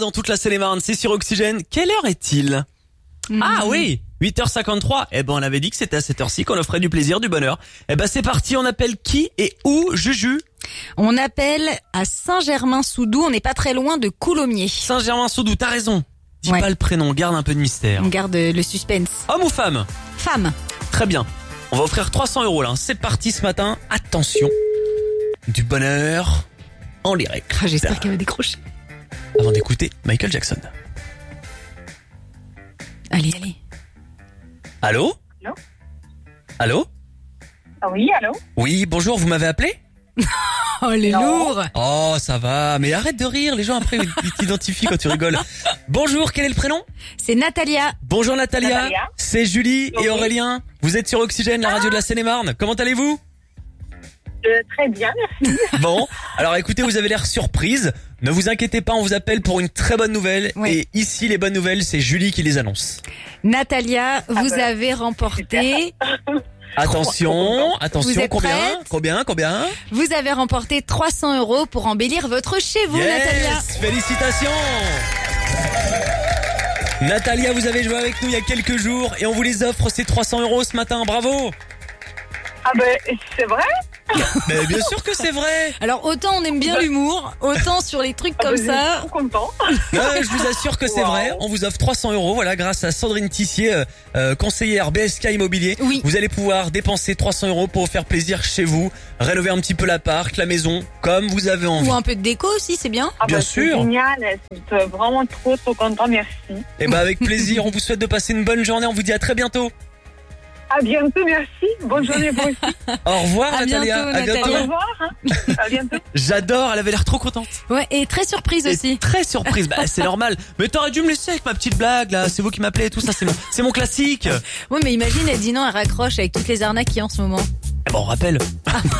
dans toute la Seine-et-Marne, c'est sur Oxygène. Quelle heure est-il? Ah oui, 8h53. Eh ben on avait dit que c'était à cette heure-ci qu'on offrait du plaisir, du bonheur. Eh ben c'est parti, on appelle qui et où, Juju? On appelle à Saint-Germain-sous-Doubs, on n'est pas très loin de Coulommiers. Saint-Germain-sous-Doubs, t'as raison. Dis Ouais. pas le prénom, garde un peu de mystère. On garde le suspense. Homme ou femme? Femme. Très bien. On va offrir 300 € là. C'est parti ce matin. Attention. Du bonheur en lyrique. J'espère qu'elle va décrocher. Avant d'écouter Michael Jackson. Allez. Allô? Allô? Allô? Ah oui, allô? Oui, bonjour, vous m'avez appelé? Oh, les Non. lourds. Oh, ça va. Mais arrête de rire. Les gens après, ils t'identifient quand tu rigoles. Bonjour, quel est le prénom? C'est Natalia. Bonjour Natalia. Natalia. C'est Julie et Oui. Aurélien. Vous êtes sur Oxygène, la radio de la Seine-et-Marne. Comment allez-vous? Très bien, merci. Bon, alors écoutez, vous avez l'air surprise. Ne vous inquiétez pas, on vous appelle pour une très bonne nouvelle. Oui. Et ici, les bonnes nouvelles, c'est Julie qui les annonce. Natalia, vous ben, avez remporté, Attention, Vous êtes prête? Combien? vous avez remporté 300 € pour embellir votre chez vous, Natalia. Félicitations. Natalia, vous avez joué avec nous il y a quelques jours et on vous les offre ces 300 € ce matin. Bravo. Ah ben, c'est vrai? Mais bien sûr que c'est vrai. Alors autant on aime bien l'humour, autant sur les trucs comme Je suis ça. trop content. Je vous assure que c'est Wow. vrai. On vous offre 300 €, voilà, grâce à Sandrine Tissier, conseillère BSK Immobilier. Oui. Vous allez pouvoir dépenser 300 € pour vous faire plaisir chez vous, rénover un petit peu l'appart, la maison, comme vous avez envie. Ou un peu de déco aussi, c'est bien. Ah Bien ben, sûr. C'est génial, c'est vraiment trop content, merci. Et ben avec plaisir. On vous souhaite de passer une bonne journée. On vous dit à très bientôt. À bientôt, merci. Bonne journée vous aussi. Au revoir À Natalia. bientôt, À Natalia. Au bientôt. revoir. Hein. À bientôt. J'adore. Elle avait l'air trop contente. Ouais, et très surprise Et aussi. très surprise. Bah c'est normal. Mais t'aurais dû me laisser avec ma petite blague là. C'est vous qui m'appelez et tout ça. C'est mon classique. Ouais, mais imagine, elle dit non, elle raccroche avec toutes les arnaques qu'il y a en ce moment. Eh ben on rappelle.